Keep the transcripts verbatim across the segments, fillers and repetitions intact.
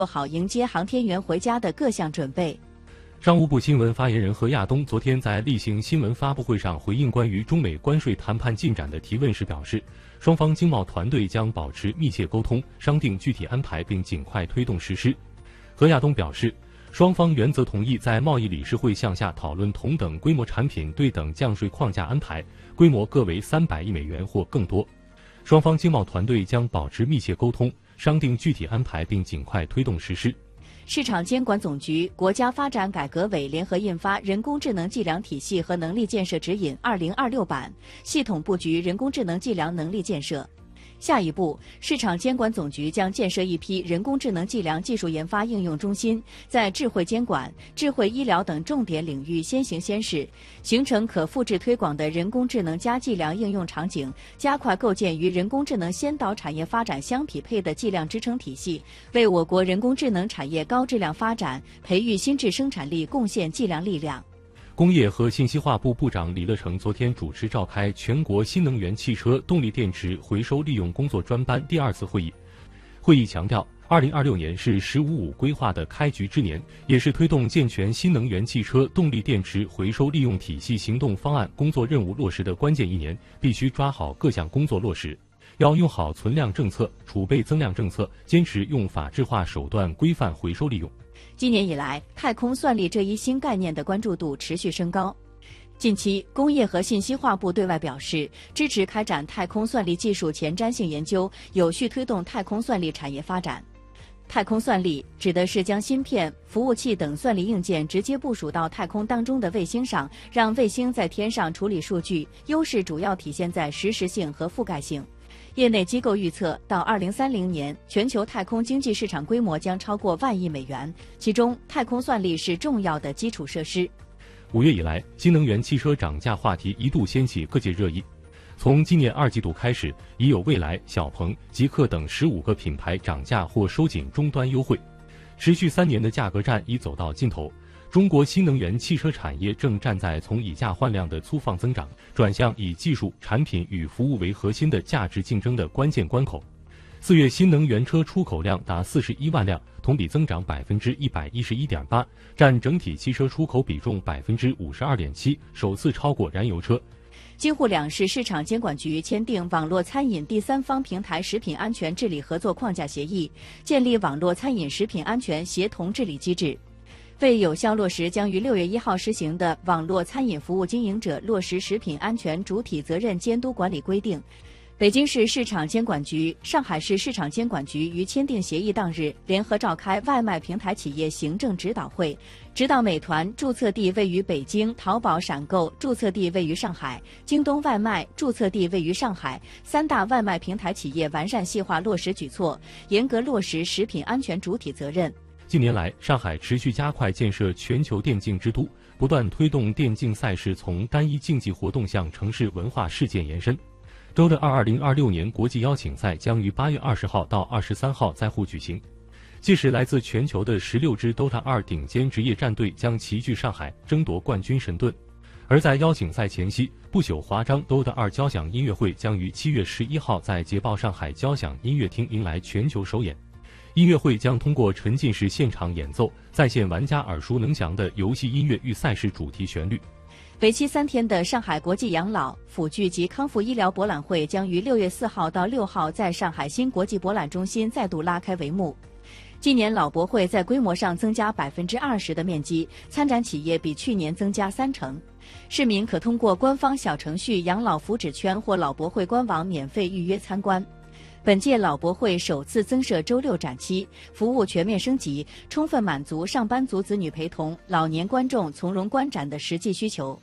做好迎接航天员回家的各项准备。 商务部新闻发言人何亚东昨天在例行新闻发布会上回应关于中美关税谈判进展的提问时表示，双方经贸团队将保持密切沟通，商定具体安排并尽快推动实施。何亚东表示，双方原则同意在贸易理事会项下讨论同等规模产品对等降税框架安排，规模各为三百亿美元或更多。双方经贸团队将保持密切沟通，商定具体安排并尽快推动实施。 市场监管总局、国家发展改革委联合印发《人工智能计量体系和能力建设指引（二零二六版）》，系统布局人工智能计量能力建设。下一步，市场监管总局将建设一批人工智能计量技术研发应用中心，在智慧监管、智慧医疗等重点领域先行先试，形成可复制推广的人工智能加计量应用场景，加快构建与人工智能先导产业发展相匹配的计量支撑体系，为我国人工智能产业高质量发展、培育新质生产力贡献计量力量。 工业和信息化部部长李乐成昨天主持召开全国新能源汽车动力电池回收利用工作专班第二次会议。会议强调，二零二六年是“十五五”规划的开局之年，也是推动健全新能源汽车动力电池回收利用体系行动方案工作任务落实的关键一年，必须抓好各项工作落实。要用好存量政策、储备增量政策，坚持用法治化手段规范回收利用。 今年以来，太空算力这一新概念的关注度持续升高。近期，工业和信息化部对外表示，支持开展太空算力技术前瞻性研究，有序推动太空算力产业发展。太空算力指的是将芯片、服务器等算力硬件直接部署到太空当中的卫星上，让卫星在天上处理数据，优势主要体现在实时性和覆盖性。业内机构预测，到二零三零年，全球太空经济市场规模将超过万亿美元，其中太空算力是重要的基础设施。 五月以来，新能源汽车涨价话题一度掀起各界热议。从今年二季度开始，已有蔚来、小鹏、极氪等十五个品牌涨价或收紧终端优惠，持续三年的价格战已走到尽头。中国新能源汽车产业正站在从以价换量的粗放增长，转向以技术、产品与服务为核心的价值竞争的关键关口。四月新能源车出口量达四十一万辆，同比增长百分之一百一十一点八，占整体汽车出口比重百分之五十二点七，首次超过燃油车。 京沪两市市场监管局签订网络餐饮第三方平台食品安全治理合作框架协议，建立网络餐饮食品安全协同治理机制。为有效落实将于六月一号施行的网络餐饮服务经营者落实食品安全主体责任监督管理规定，北京市市场监管局、上海市市场监管局于签订协议当日联合召开外卖平台企业行政指导会，指导美团注册地位于北京、淘宝闪购注册地位于上海、京东外卖注册地位于上海三大外卖平台企业完善细化落实举措，严格落实食品安全主体责任。 近年来，上海持续加快建设全球电竞之都，不断推动电竞赛事从单一竞技活动向城市文化事件延伸。D O T A 二零二六年国际邀请赛将于八月二十号到二十三号在沪举行，届时来自全球的十六支 D O T A 二顶尖职业战队将齐聚上海，争夺冠军神盾。而在邀请赛前夕，不朽华章 D O T A 二交响音乐会将于七月十一号在捷豹上海交响音乐厅迎来全球首演。音乐会将通过沉浸式现场演奏，再现玩家耳熟能详的游戏音乐与赛事主题旋律。 为期三天的上海国际养老、辅具及康复医疗博览会将于六月四号到六号在上海新国际博览中心再度拉开帷幕。今年老博会在规模上增加百分之二十的面积，参展企业比去年增加三成。市民可通过官方小程序养老福祉圈或老博会官网免费预约参观。本届老博会首次增设周六展期，服务全面升级，充分满足上班族子女陪同、老年观众从容观展的实际需求。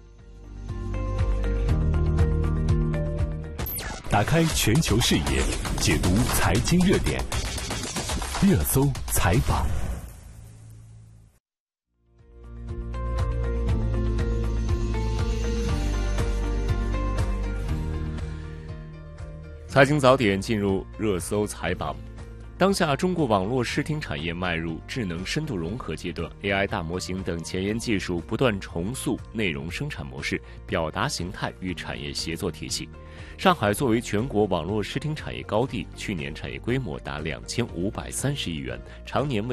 打开全球视野，解读财经热点，热搜采访。财经早点进入热搜采访。 当下，中国网络视听产业迈入智能深度融合阶段 ，A I 大模型等前沿技术不断重塑内容生产模式、表达形态与产业协作体系。上海作为全国网络视听产业高地，去年产业规模达两千五百三十亿元，常年为